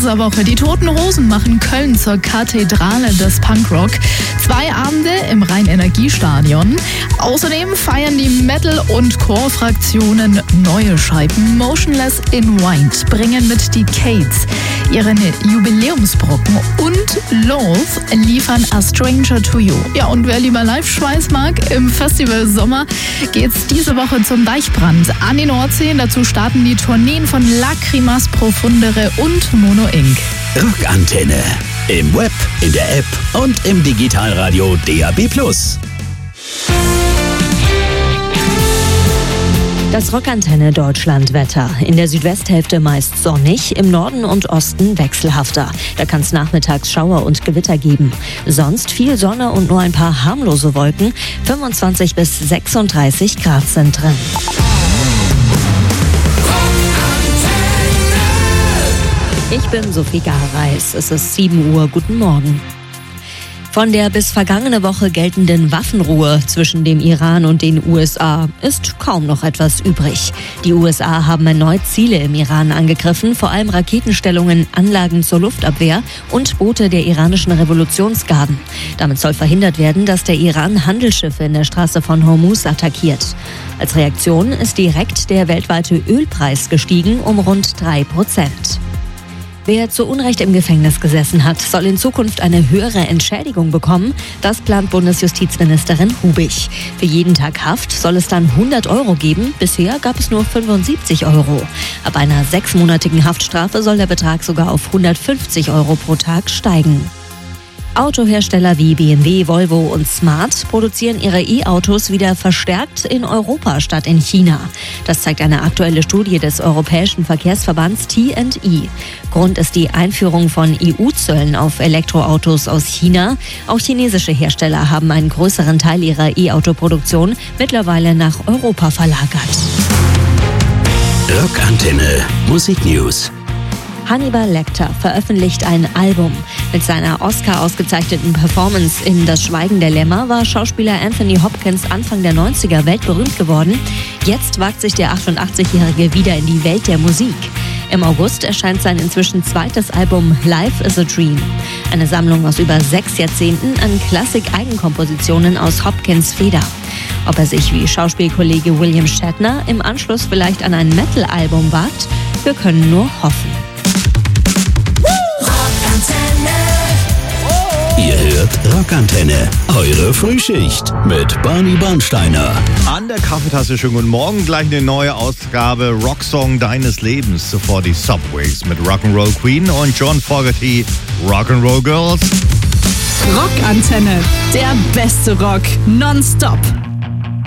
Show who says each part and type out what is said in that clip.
Speaker 1: dieser Woche. Die Toten Hosen machen Köln zur Kathedrale des Punkrock. 2 Abende im Rhein-Energiestadion. Außerdem feiern die Metal- und Core-Fraktionen neue Scheiben. Motionless in White bringen mit Decades ihren Jubiläumsbrocken und Loath liefern A Stranger to You. Ja, und wer lieber Live-Schweiß mag, im Festival Sommer geht's diese Woche zum Deichbrand an die Nordsee. Dazu starten die Tourneen von Lacrimas Profundere und Mono Inc.
Speaker 2: Rockantenne. Im Web, in der App und im Digitalradio DAB+.
Speaker 3: Das Rockantenne Deutschland-Wetter. In der Südwesthälfte meist sonnig, im Norden und Osten wechselhafter. Da kann es nachmittags Schauer und Gewitter geben. Sonst viel Sonne und nur ein paar harmlose Wolken. 25 bis 36 Grad sind drin. Ich bin Sophie Gareis. Es ist 7 Uhr. Guten Morgen. Von der bis vergangene Woche geltenden Waffenruhe zwischen dem Iran und den USA ist kaum noch etwas übrig. Die USA haben erneut Ziele im Iran angegriffen, vor allem Raketenstellungen, Anlagen zur Luftabwehr und Boote der iranischen Revolutionsgarden. Damit soll verhindert werden, dass der Iran Handelsschiffe in der Straße von Hormuz attackiert. Als Reaktion ist direkt der weltweite Ölpreis gestiegen um rund 3%. Wer zu Unrecht im Gefängnis gesessen hat, soll in Zukunft eine höhere Entschädigung bekommen. Das plant Bundesjustizministerin Hubig. Für jeden Tag Haft soll es dann 100 Euro geben. Bisher gab es nur 75 Euro. Ab einer 6-monatigen Haftstrafe soll der Betrag sogar auf 150 Euro pro Tag steigen. Autohersteller wie BMW, Volvo und Smart produzieren ihre E-Autos wieder verstärkt in Europa statt in China. Das zeigt eine aktuelle Studie des Europäischen Verkehrsverbands T&E. Grund ist die Einführung von EU-Zöllen auf Elektroautos aus China. Auch chinesische Hersteller haben einen größeren Teil ihrer E-Auto-Produktion mittlerweile nach Europa verlagert.
Speaker 2: Rockantenne Musik News.
Speaker 3: Hannibal Lecter veröffentlicht ein Album. Mit seiner Oscar-ausgezeichneten Performance in Das Schweigen der Lämmer war Schauspieler Anthony Hopkins Anfang der 90er weltberühmt geworden. Jetzt wagt sich der 88-Jährige wieder in die Welt der Musik. Im August erscheint sein inzwischen zweites Album Life is a Dream. Eine Sammlung aus über 6 Jahrzehnten an Klassik-Eigenkompositionen aus Hopkins' Feder. Ob er sich wie Schauspielkollege William Shatner im Anschluss vielleicht an ein Metal-Album wagt, wir können nur hoffen.
Speaker 2: Ihr hört Rockantenne, eure Frühschicht mit Barney Bernsteiner.
Speaker 4: An der Kaffeetasse, schönen guten Morgen. Gleich eine neue Ausgabe Rocksong deines Lebens. Zuvor die Subways mit Rock'n'Roll Queen und John Fogerty, Rock'n'Roll Girls.
Speaker 5: Rockantenne, der beste Rock, nonstop.